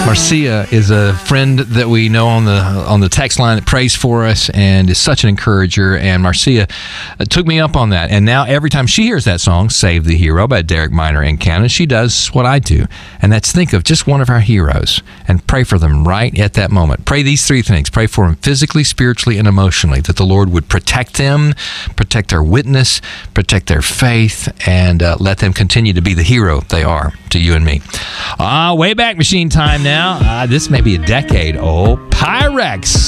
Marcia is a friend that we know on the text line that prays for us and is such an encourager. And Marcia took me up on that. And now every time she hears that song, Save the Hero by Derek Minor and Cannon, she does what I do. And that's think of just one of our heroes and pray for them right at that moment. Pray these three things. Pray for them physically, spiritually, and emotionally, that the Lord would protect them, protect their witness, protect their faith, and let them continue to be the hero they are to you and me. Way back machine time now. This may be a decade old. Pyrex.